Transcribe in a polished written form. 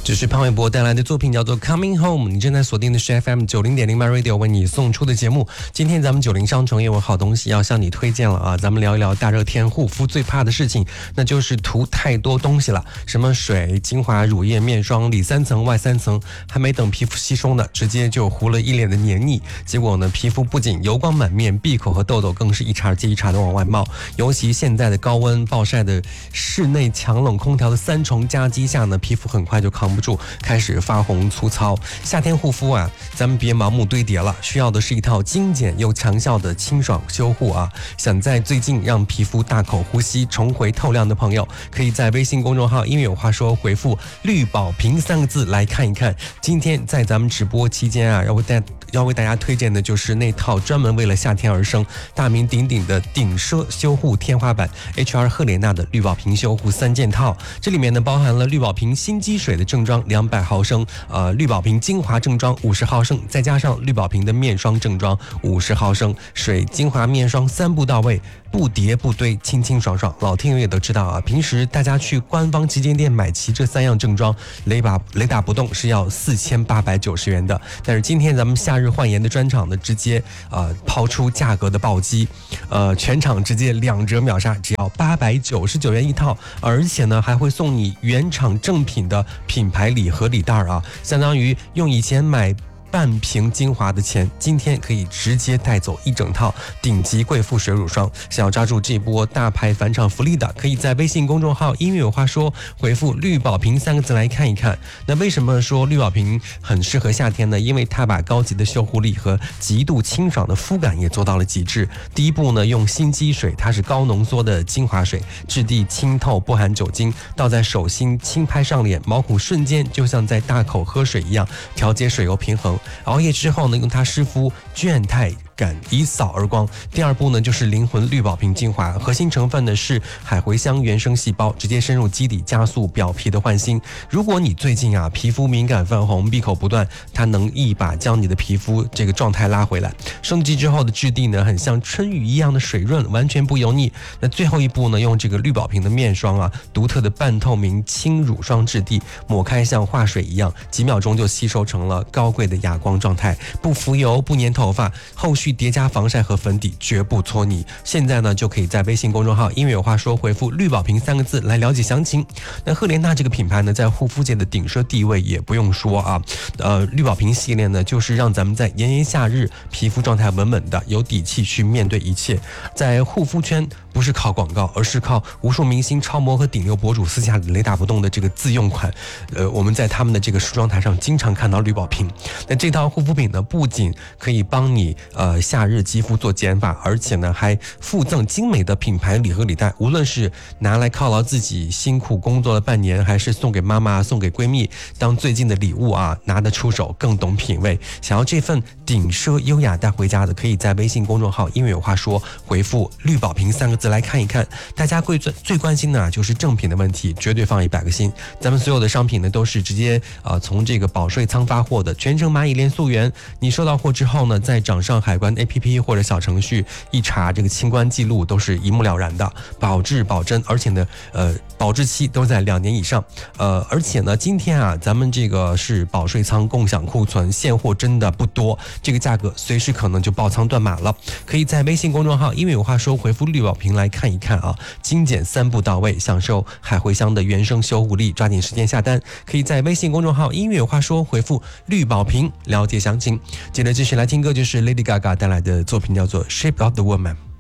这是潘玮柏带来的作品叫做 Coming Home， 你正在锁定的是 FM 90.0 MyRadio 为你送出的节目。今天咱们90商城有好东西要向你推荐了啊！咱们聊一聊大热天护肤最怕的事情，那就是涂太多东西了，什么水、精华、乳液、面霜，里3层外3层，还没等皮肤吸收呢，直接就糊了一脸的黏腻。结果呢，皮肤不仅油光满面，闭口和痘痘更是一茬接一茬的往外冒。尤其现在的高温暴晒的室内强冷空调的3重夹击下呢，皮肤很快就扛不住，开始发红粗糙。夏天护肤啊，咱们别盲目堆叠了，需要的是一套精简又强效的清爽修护啊。想在最近让皮肤大口呼吸，重回透亮的朋友，可以在微信公众号音乐有话说回复绿宝瓶3个字来看一看。今天在咱们直播期间啊，要为大家推荐的就是那套专门为了夏天而生、大名鼎鼎的顶奢修护天花板 HR 赫莲娜的绿宝瓶修护3件套。这里面呢包含了绿宝瓶新肌水的正装200毫升，绿宝瓶精华正装50毫升，再加上绿宝瓶的面霜正装50毫升，水、精华、面霜3步到位，不叠不堆，清清爽爽。老听友也都知道啊，平时大家去官方旗舰店买齐这3样正装，雷打不动是要4890元的。但是今天咱们夏日焕颜的专场呢，直接抛出价格的暴击，全场直接2折秒杀，只要899元一套，而且呢还会送你原厂正品的品牌礼盒礼袋啊，相当于用以前买半瓶精华的钱，今天可以直接带走一整套顶级贵妇水乳霜。想要抓住这波大牌返场福利的，可以在微信公众号音乐有话说回复绿宝瓶3个字来看一看。那为什么说绿宝瓶很适合夏天呢？因为它把高级的修护力和极度清爽的肤感也做到了极致。第一步呢，用新肌水，它是高浓缩的精华水，质地清透不含酒精，倒在手心轻拍上脸，毛孔瞬间就像在大口喝水一样，调节水油平衡。熬夜之后呢，用它湿敷，倦怠感一扫而光。第二步呢，就是灵魂绿宝瓶精华，核心成分呢是海茴香原生细胞，直接深入基底，加速表皮的焕新。如果你最近皮肤敏感泛红，闭口不断，它能一把将你的皮肤这个状态拉回来。升级之后的质地呢，很像春雨一样的水润，完全不油腻。那最后一步呢，用这个绿宝瓶的面霜独特的半透明轻乳霜质地，抹开像化水一样，几秒钟就吸收成了高贵的哑光状态，不浮油，不粘头发，后续叠加防晒和粉底绝不搓泥。现在呢就可以在微信公众号音乐有话说回复绿宝瓶3个字来了解详情。那赫莲娜这个品牌呢，在护肤界的顶奢地位也不用说啊。绿宝瓶系列呢，就是让咱们在炎炎夏日皮肤状态稳稳的，有底气去面对一切。在护肤圈不是靠广告，而是靠无数明星、超模和顶流博主私下里雷打不动的这个自用款。我们在他们的这个梳妆台上经常看到绿宝瓶。那这套护肤品呢，不仅可以帮你夏日肌肤做减法，而且呢还附赠精美的品牌礼盒礼袋。无论是拿来犒劳自己辛苦工作了半年，还是送给妈妈、送给闺蜜当最近的礼物拿得出手，更懂品味。想要这份顶奢优雅带回家的，可以在微信公众号音乐有话说回复绿宝瓶3个字来看一看。大家最关心的就是正品的问题，绝对放100个心。咱们所有的商品呢，都是直接从这个保税仓发货的，全程蚂蚁连溯源。你收到货之后呢，在掌上海关 APP 或者小程序一查，这个清关记录都是一目了然的，保质保真，而且呢保质期都在2年以上。而且呢，今天咱们这个是保税仓共享库存，现货真的不多，这个价格随时可能就爆仓断码了。可以在微信公众号因为有话说回复绿宝瓶来看一看精简3步到位，享受海茴香的原生修护力，抓紧时间下单。可以在微信公众号音乐有话说回复绿宝瓶了解详情。接着继续来听歌，就是 Lady Gaga 带来的作品叫做 Shape of the Woman。